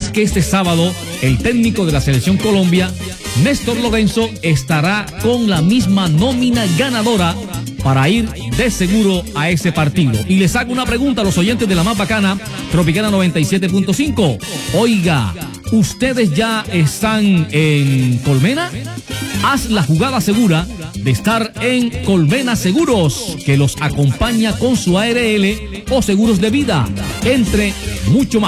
es que este sábado el técnico de la Selección Colombia, Néstor Lorenzo, estará con la misma nómina ganadora para ir de seguro a ese partido. Y les hago una pregunta a los oyentes de la más bacana, Tropicana 97.5. Oiga, ¿ustedes ya están en Colmena? Haz la jugada segura de estar en Colmena Seguros, que los acompaña con su ARL o seguros de vida, entre mucho más.